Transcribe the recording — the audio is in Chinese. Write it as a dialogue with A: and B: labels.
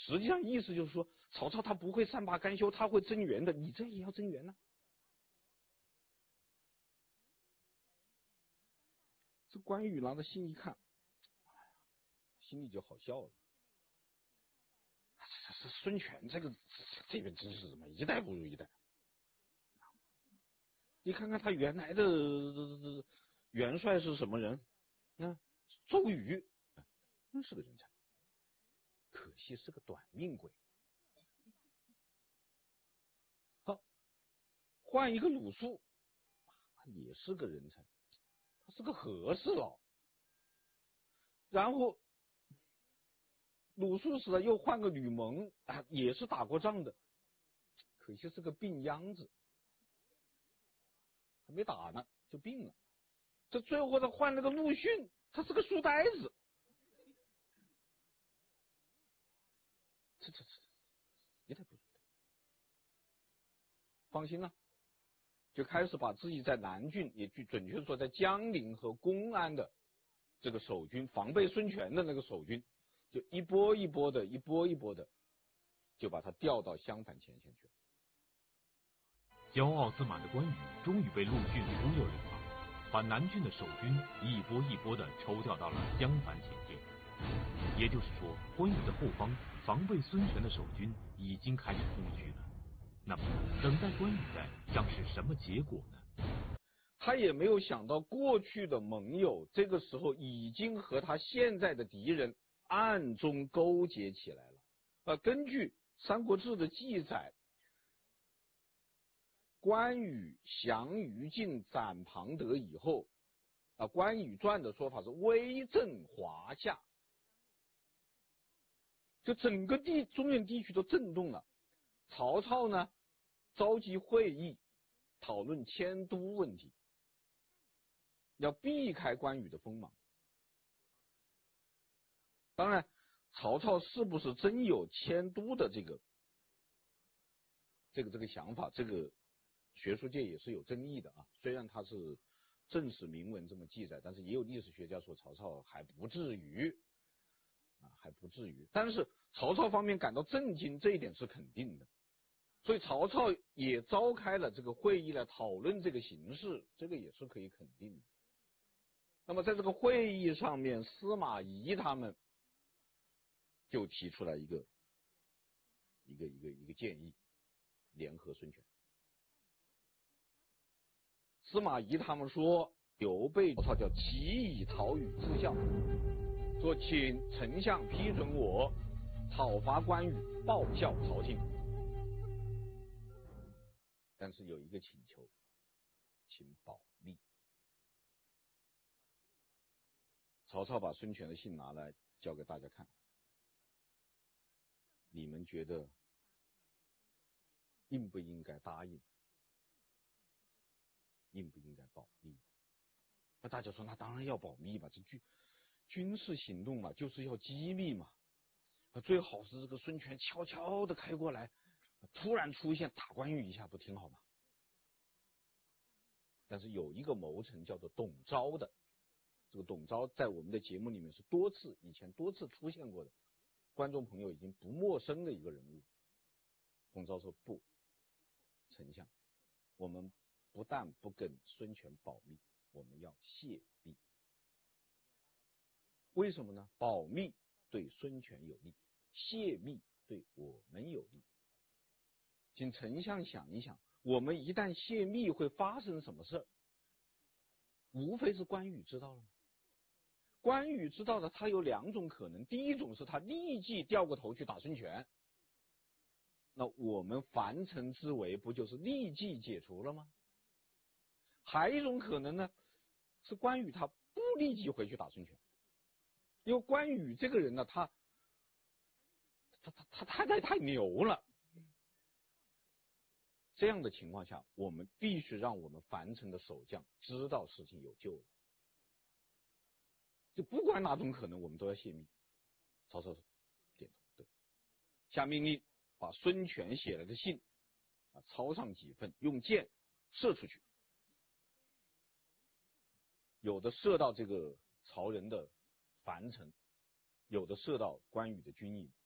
A: 实际上意思就是说，曹操他不会善罢甘休，他会增援的，你这也要增援呢。这关羽拿着信一看，心里就好笑了。这孙权这边真是什么一代不如一代。你看看他原来的元帅是什么人？周瑜，真是个人才，可惜是个短命鬼。好，换一个鲁肃，他也是个人才，他是个和事佬。然后鲁肃死了，又换个吕蒙，也是打过仗的，可惜是个病秧子，还没打呢就病了。这最后他换了个陆逊，他是个书呆子。这一代不如一代。放心了，就开始把自己在南郡，也准确说在江陵和公安的这个守军，防备孙权的那个守军，就一波一波的，就把他调到襄樊前线去了。
B: 骄傲自满的关羽终于被陆逊忽悠了一把，把南郡的守军一波一波的抽调到了襄樊前线。也就是说，关羽的后方防备孙权的守军已经开始空虚了。那么，等待关羽的将是什么结果呢？
A: 他也没有想到，过去的盟友这个时候已经和他现在的敌人暗中勾结起来了。根据《三国志》的记载，关羽降于禁、斩庞德以后，关羽传的说法是威震华夏，就整个中原地区都震动了。曹操呢，召集会议，讨论迁都问题，要避开关羽的锋芒。当然，曹操是不是真有迁都的这个想法，这个学术界也是有争议的啊。虽然他是正史明文这么记载，但是也有历史学家说曹操还不至于。但是曹操方面感到震惊，这一点是肯定的。所以曹操也召开了这个会议来讨论这个形势，这个也是可以肯定的。那么在这个会议上面，司马懿他们就提出来一个建议，联合孙权。司马懿他们说，刘备曹操叫齐以讨羽自效，说请丞相批准我讨伐关羽，报效朝廷。但是有一个请求，请保密。曹操把孙权的信拿来交给大家看，你们觉得应不应该答应？应不应该保密？那大家说，那当然要保密吧，这军事行动嘛，就是要机密嘛。最好是这个孙权悄悄的开过来，突然出现打关羽一下，不挺好吗？但是有一个谋臣叫做董昭的，这个董昭在我们的节目里面是以前多次出现过的，观众朋友已经不陌生的一个人物。董昭说，不，丞相，我们不但不跟孙权保密，我们要泄密。为什么呢？保密对孙权有利，泄密对我们有利。请丞相想一想，我们一旦泄密会发生什么事？无非是关羽知道了吗？关羽知道的，他有两种可能。第一种是他立即掉过头去打孙权，那我们樊城之围不就是立即解除了吗？还有一种可能呢，是关羽他不立即回去打孙权，因为关羽这个人呢，他太牛了。这样的情况下，我们必须让我们樊城的守将知道事情有救了。就不管哪种可能，我们都要泄密。曹操点头，对，下命令把孙权写来的信抄上几份，用箭射出去，有的射到这个曹仁的樊城，有的射到关羽的军营。